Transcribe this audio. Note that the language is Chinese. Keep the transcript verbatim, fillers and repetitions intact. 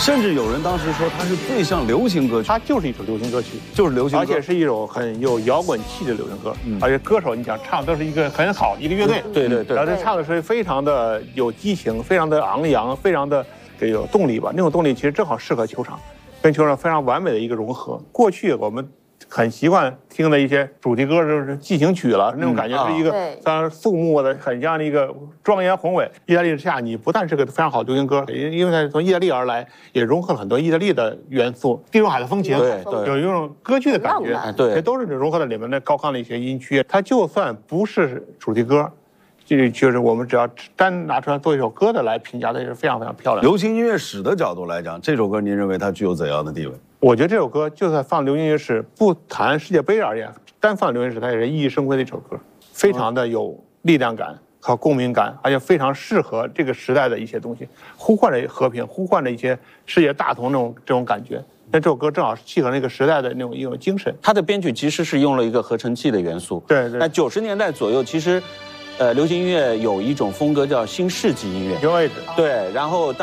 甚至有人当时说它是最像流行歌曲， 它就是一首流行歌曲， 就是流行歌， 而且是一首很有摇滚气的流行歌。嗯，而且歌手你想唱都是一个很好一个乐队， 对对对， 然后他唱的是非常的有激情，非常的昂扬，非常的这有动力吧。那种动力其实正好适合球场，跟球场非常完美的一个融合。过去我们很习惯听的一些主题歌就是进行曲了，那种感觉是一个非常肃穆的，很像一个庄严宏伟。意大利之夏，你不但是个非常好的流行歌，因为它从意大利而来，也融合了很多意大利的元素，地中海的风情， 对对， 有一种歌剧的感觉， 对， 这都是融合在里面的高亢的一些音区。它就算不是主题歌，就就是我们只要单拿出来做一首歌的来评价，它也是非常非常漂亮。 流行音乐史的角度来讲，这首歌您认为它具有怎样的地位？ 我觉得这首歌就算放流行音乐史，不谈世界杯而言，单放流行史，它也是熠熠生辉的一首歌，非常的有力量感和共鸣感，而且非常适合这个时代的一些东西，呼唤着和平，呼唤着一些世界大同那种这种感觉。那这首歌正好契合那个时代的那种一种精神。 它的编曲其实是用了一个合成器的元素。 对对。 那九十年代左右，其实，呃，流行音乐有一种风格叫新世纪音乐。 有位置。 对，然后当。